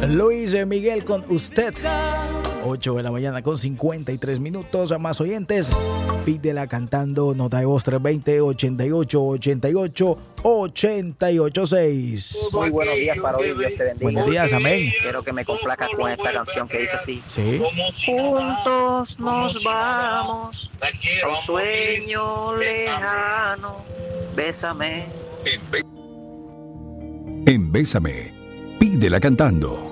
Luis Miguel con Usted. 8 de la mañana con 53 minutos. A más oyentes, pídela cantando. Nota de voz 320-88-88-886. Muy buenos días para hoy, Dios te bendiga. Buenos días, amén. Quiero que me complazcas con esta canción que dice así. Sí. Juntos nos vamos a un sueño lejano. Bésame. En Bésame, pídela cantando.